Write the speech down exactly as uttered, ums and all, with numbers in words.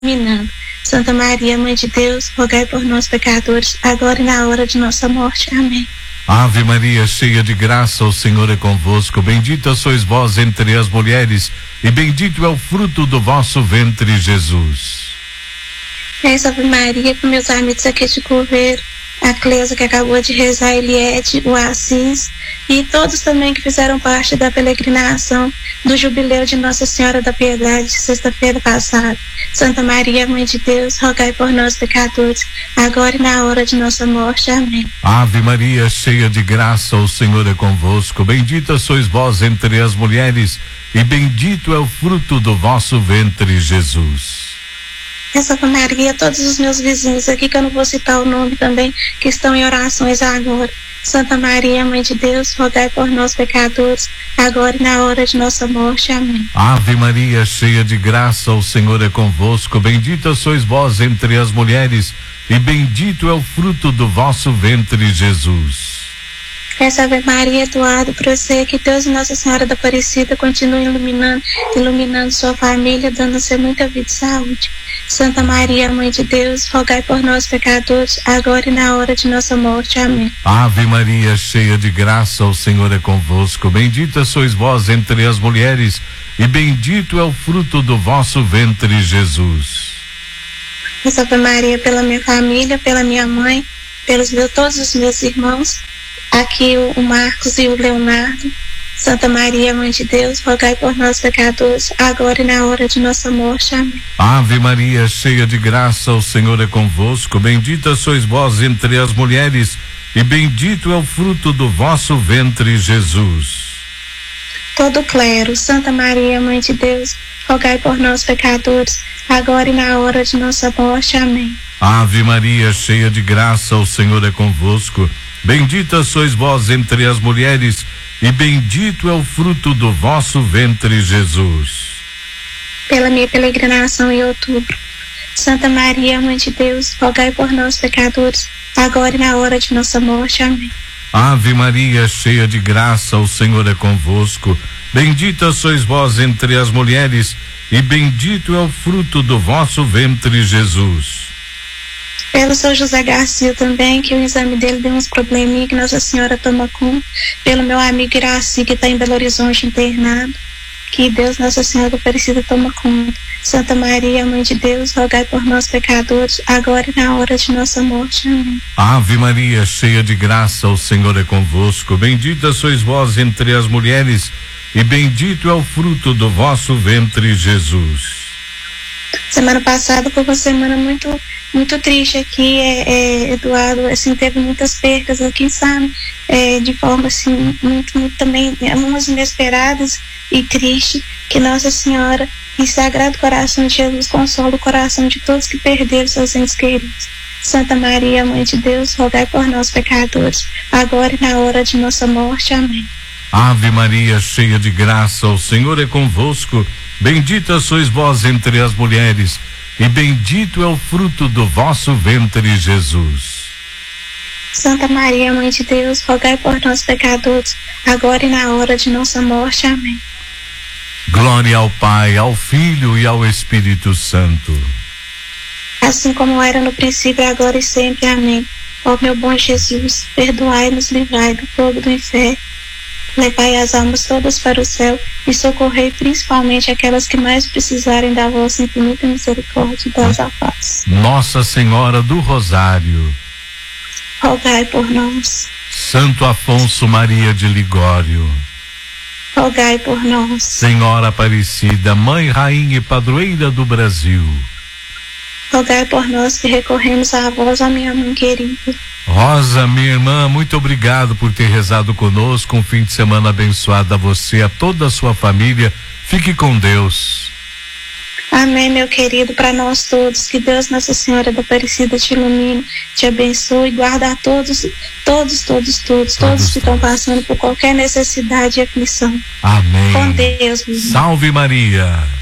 iluminando. Santa Maria, Mãe de Deus, rogai por nós, pecadores, agora e na hora de nossa morte. Amém. Ave Maria, cheia de graça, o Senhor é convosco. Bendita sois vós entre as mulheres, e bendito é o fruto do vosso ventre, Jesus. Essa Ave Maria, com meus amigos aqui de Coveiro, a Cleusa que acabou de rezar, a Eliette, o Assis, e todos também que fizeram parte da peregrinação do jubileu de Nossa Senhora da Piedade, sexta-feira passada. Santa Maria, Mãe de Deus, rogai por nós, pecadores, agora e na hora de nossa morte. Amém. Ave Maria, cheia de graça, o Senhor é convosco. Bendita sois vós entre as mulheres, e bendito é o fruto do vosso ventre, Jesus. Essa Ave Maria, todos os meus vizinhos aqui, que eu não vou citar o nome também, que estão em orações agora. Santa Maria, Mãe de Deus, rogai por nós, pecadores, agora e na hora de nossa morte. Amém. Ave Maria, cheia de graça, o Senhor é convosco. Bendita sois vós entre as mulheres, e bendito é o fruto do vosso ventre, Jesus. Essa Ave Maria, doado para você, que Deus e Nossa Senhora da Aparecida continuem iluminando, iluminando sua família, dando-se muita vida e saúde. Santa Maria, Mãe de Deus, rogai por nós, pecadores, agora e na hora de nossa morte. Amém. Ave Maria, cheia de graça, o Senhor é convosco. Bendita sois vós entre as mulheres, e bendito é o fruto do vosso ventre, Jesus. Essa Ave Maria, pela minha família, pela minha mãe, pelos meus, todos os meus irmãos, aqui o, o Marcos e o Leonardo. Santa Maria, Mãe de Deus, rogai por nós, pecadores, agora e na hora de nossa morte. Amém. Ave Maria, cheia de graça, o Senhor é convosco. Bendita sois vós entre as mulheres, e bendito é o fruto do vosso ventre, Jesus. Todo o clero, Santa Maria, Mãe de Deus, rogai por nós, pecadores, agora e na hora de nossa morte. Amém. Ave Maria, cheia de graça, o Senhor é convosco. Bendita sois vós entre as mulheres, e bendito é o fruto do vosso ventre, Jesus. Pela minha peregrinação em outubro, Santa Maria, Mãe de Deus, rogai por nós, pecadores, agora e na hora de nossa morte. Amém. Ave Maria, cheia de graça, o Senhor é convosco. Bendita sois vós entre as mulheres, e bendito é o fruto do vosso ventre, Jesus. Pelo São José Garcia também, que o exame dele deu uns probleminha, que Nossa Senhora toma conta. Pelo meu amigo Iraci, que está em Belo Horizonte internado, que Deus, Nossa Senhora Aparecida, toma conta. Santa Maria, Mãe de Deus, rogai por nós, pecadores, agora e na hora de nossa morte. Amém. Ave Maria, cheia de graça, o Senhor é convosco. Bendita sois vós entre as mulheres, e bendito é o fruto do vosso ventre, Jesus. Semana passada foi uma semana muito muito triste aqui, é, é, Eduardo, assim, teve muitas percas aqui, sabe, é, de forma, assim, muito, muito também, algumas inesperadas e triste, que Nossa Senhora e Sagrado Coração de Jesus consola o coração de todos que perderam seus entes queridos. Santa Maria, Mãe de Deus, rogai por nós, pecadores, agora e na hora de nossa morte. Amém. Ave Maria, cheia de graça, o Senhor é convosco. Bendita sois vós entre as mulheres, e bendito é o fruto do vosso ventre, Jesus. Santa Maria, Mãe de Deus, rogai por nós, pecadores, agora e na hora de nossa morte. Amém. Glória ao Pai, ao Filho e ao Espírito Santo. Assim como era no princípio, agora e sempre. Amém. Ó meu bom Jesus, perdoai-nos, livrai do fogo do inferno, levai as almas todas para o céu e socorrei principalmente aquelas que mais precisarem da vossa infinita misericórdia e das paz. Nossa Senhora do Rosário, rogai por nós. Santo Afonso Maria de Ligório, rogai por nós. Senhora Aparecida, Mãe, Rainha e Padroeira do Brasil, rogai por nós que recorremos a vós, a minha mãe querida. Rosa, minha irmã, muito obrigado por ter rezado conosco. Um fim de semana abençoado a você, a toda a sua família. Fique com Deus. Amém, meu querido, para nós todos. Que Deus, Nossa Senhora da Aparecida, te ilumine, te abençoe e guarda a todos, todos, todos, todos, todos, todos que estão passando por qualquer necessidade e aflição. Amém. Com Deus, meu irmão. Salve Maria.